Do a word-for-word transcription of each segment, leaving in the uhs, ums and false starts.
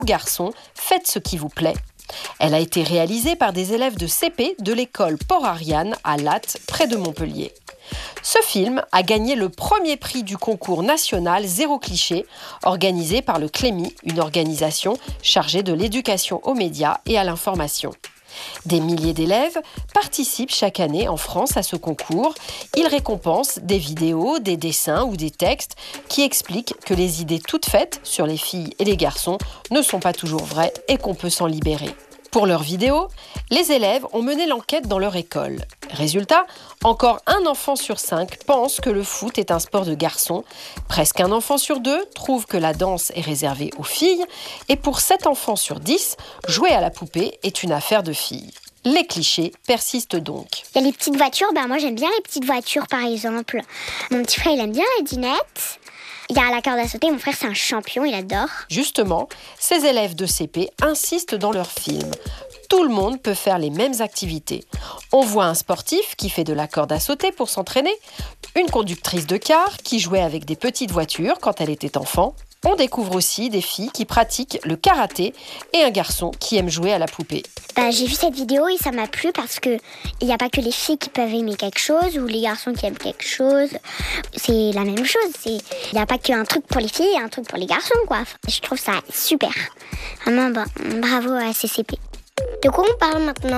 Garçons, faites ce qui vous plaît. Elle a été réalisée par des élèves de C P de l'école Port-Ariane à Lattes, près de Montpellier. Ce film a gagné le premier prix du concours national Zéro Cliché, organisé par le Clémy, une organisation chargée de l'éducation aux médias et à l'information. Des milliers d'élèves participent chaque année en France à ce concours. Ils récompensent des vidéos, des dessins ou des textes qui expliquent que les idées toutes faites sur les filles et les garçons ne sont pas toujours vraies et qu'on peut s'en libérer. Pour leurs vidéos, les élèves ont mené l'enquête dans leur école. Résultat, encore un enfant sur cinq pense que le foot est un sport de garçons, presque un enfant sur deux trouve que la danse est réservée aux filles, et pour sept enfants sur dix, jouer à la poupée est une affaire de filles. Les clichés persistent donc. Il y a les petites voitures, ben moi j'aime bien les petites voitures par exemple. Mon petit frère il aime bien les dinettes. Il y a la corde à sauter, mon frère c'est un champion, il adore. Justement, ces élèves de C P insistent dans leurs films. Tout le monde peut faire les mêmes activités. On voit un sportif qui fait de la corde à sauter pour s'entraîner, une conductrice de car qui jouait avec des petites voitures quand elle était enfant. On découvre aussi des filles qui pratiquent le karaté et un garçon qui aime jouer à la poupée. Bah, j'ai vu cette vidéo et ça m'a plu parce qu'il n'y a pas que les filles qui peuvent aimer quelque chose ou les garçons qui aiment quelque chose. C'est la même chose. Il n'y a pas qu'un truc pour les filles et un truc pour les garçons, quoi. Je trouve ça super. Vraiment, bon, bravo à C C P. De quoi on parle maintenant ?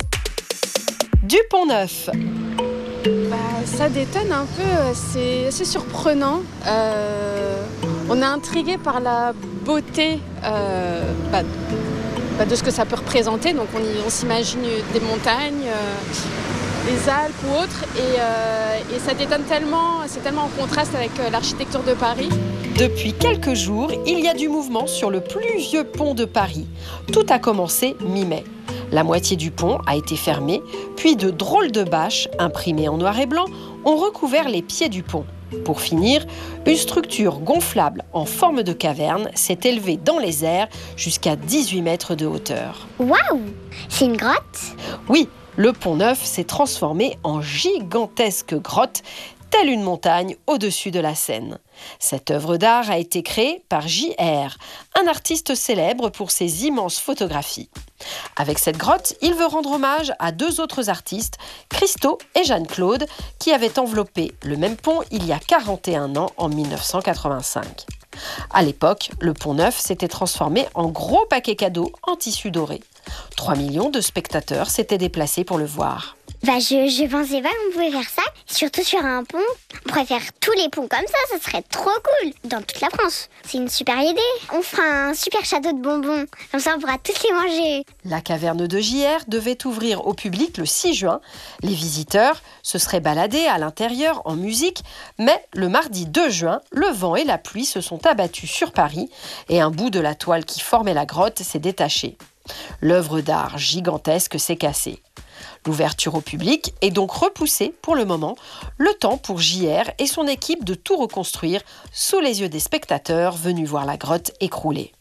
Du Pont-Neuf. Bah, ça détonne un peu, c'est assez surprenant. Euh, on est intrigué par la beauté euh, bah, bah, de ce que ça peut représenter. Donc on, y, on s'imagine des montagnes, euh, les Alpes ou autres. Et, euh, et ça détonne tellement, c'est tellement en contraste avec euh, l'architecture de Paris. Depuis quelques jours, il y a du mouvement sur le plus vieux pont de Paris. Tout a commencé mi-mai. La moitié du pont a été fermée, puis de drôles de bâches, imprimées en noir et blanc, ont recouvert les pieds du pont. Pour finir, une structure gonflable en forme de caverne s'est élevée dans les airs jusqu'à dix-huit mètres de hauteur. Waouh ! C'est une grotte ? Oui, le Pont-Neuf s'est transformé en gigantesque grotte, telle une montagne au-dessus de la Seine. Cette œuvre d'art a été créée par J R, un artiste célèbre pour ses immenses photographies. Avec cette grotte, il veut rendre hommage à deux autres artistes, Christo et Jeanne-Claude, qui avaient enveloppé le même pont il y a quarante et un ans, en mille neuf cent quatre-vingt-cinq. À l'époque, le Pont-Neuf s'était transformé en gros paquet cadeau en tissu doré. trois millions de spectateurs s'étaient déplacés pour le voir. Bah je, je pensais pas qu'on pouvait faire ça, surtout sur un pont. On pourrait faire tous les ponts comme ça, ça serait trop cool, dans toute la France. C'est une super idée. On fera un super château de bonbons, comme ça on pourra tous les manger. La caverne de J R devait ouvrir au public le six juin. Les visiteurs se seraient baladés à l'intérieur en musique, mais le mardi deux juin, le vent et la pluie se sont abattus sur Paris et un bout de la toile qui formait la grotte s'est détaché. L'œuvre d'art gigantesque s'est cassée. L'ouverture au public est donc repoussée pour le moment, le temps pour J R et son équipe de tout reconstruire sous les yeux des spectateurs venus voir la grotte écroulée.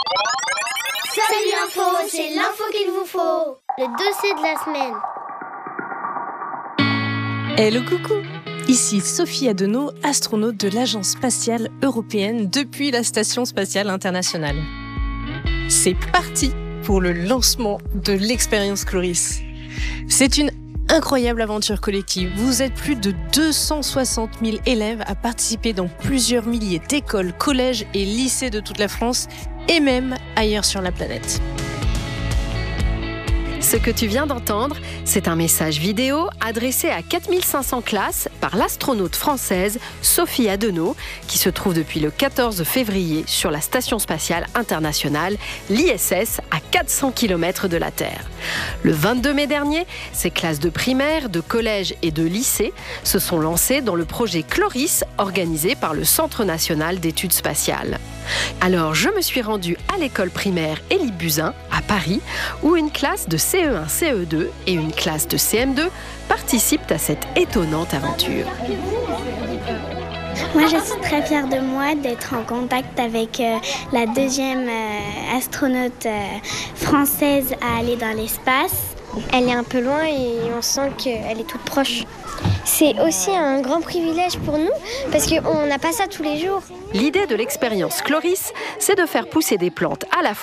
Salut l'info, c'est l'info qu'il vous faut. Le dossier de la semaine. Hello coucou, ici Sophie Adenau, astronaute de l'Agence spatiale européenne depuis la Station spatiale internationale. C'est parti pour le lancement de l'expérience Chloris. C'est une incroyable aventure collective. Vous êtes plus de deux cent soixante mille élèves à participer dans plusieurs milliers d'écoles, collèges et lycées de toute la France et même ailleurs sur la planète. Ce que tu viens d'entendre, c'est un message vidéo adressé à quatre mille cinq cents classes par l'astronaute française Sophie Adenau, qui se trouve depuis le quatorze février sur la Station spatiale internationale, l'I S S, à quatre cents kilomètres de la Terre. Le vingt-deux mai dernier, ces classes de primaire, de collège et de lycée se sont lancées dans le projet Chloris, organisé par le Centre national d'études spatiales. Alors, je me suis rendue à l'école primaire Élie Buzyn, à Paris, où une classe de C E un C E deux et une classe de C M deux participent à cette étonnante aventure. Moi, je suis très fière de moi d'être en contact avec euh, la deuxième euh, astronaute euh, française à aller dans l'espace. Elle est un peu loin et on sent qu'elle est toute proche. C'est aussi un grand privilège pour nous parce qu'on n'a pas ça tous les jours. L'idée de l'expérience Chloris, c'est de faire pousser des plantes à la fois